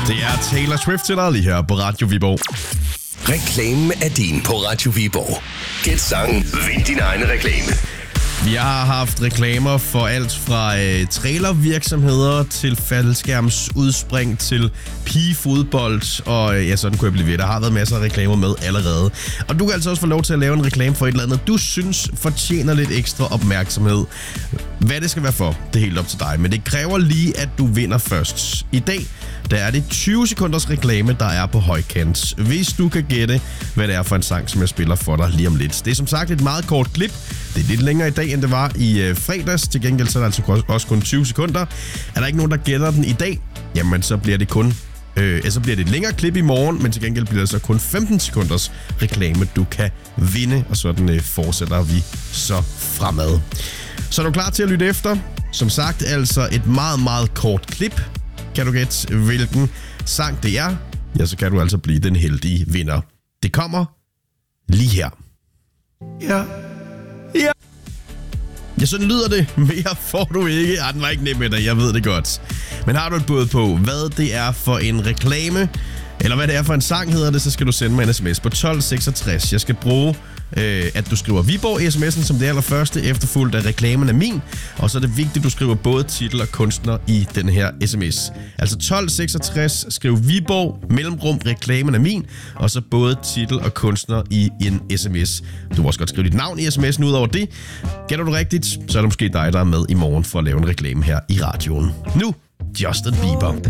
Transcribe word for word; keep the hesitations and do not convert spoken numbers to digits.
Det er Taylor Swift til dig lige her på Radio Viborg. Reklamen er din på Radio Viborg. Gæt sangen, vind din egen reklame. Vi har haft reklamer for alt fra øh, trailervirksomheder til faldskærmsudspring til pigefodbold, og øh, ja, sådan kunne jeg blive ved. Der har været masser af reklamer med allerede. Og du kan altså også få lov til at lave en reklame for et eller andet, du synes fortjener lidt ekstra opmærksomhed. Hvad det skal være for, det er helt op til dig, men det kræver lige, at du vinder først. I dag, der er det tyve sekunders reklame, der er på højkant. Hvis du kan gætte, hvad det er for en sang, som jeg spiller for dig lige om lidt. Det er som sagt et meget kort klip. Det er lidt længere i dag, end det var i øh, fredags. Til gengæld så er det altså også kun tyve sekunder. Er der ikke nogen, der gætter den i dag, jamen så bliver det kun øh, så bliver det et længere klip i morgen, men til gengæld bliver det så kun femten sekunders reklame, du kan vinde. Og sådan øh, fortsætter vi så fremad. Så er du klar til at lytte efter? Som sagt, altså et meget, meget kort klip. Kan du gætte, hvilken sang det er? Ja, så kan du altså blive den heldige vinder. Det kommer lige her. Ja. Ja. Ja, sådan lyder det. Mere får du ikke. Ah, den var ikke nem med dig, jeg ved det godt. Men har du et bud på, hvad det er for en reklame, eller hvad det er for en sang, hedder det, så skal du sende mig en sms på tolv seksogtres. Jeg skal bruge, øh, at du skriver Viborg i sms'en som det allerførste, efterfulgt af reklamen er min. Og så er det vigtigt, at du skriver både titel og kunstner i den her sms. Altså tolv seksogtres, skriv Viborg, mellemrum, reklamen er min, og så både titel og kunstner i en sms. Du må også godt skrive dit navn i sms'en ud over det. Gætter du rigtigt, så er det måske dig, der er med i morgen for at lave en reklame her i radioen. Nu, Justin Bieber.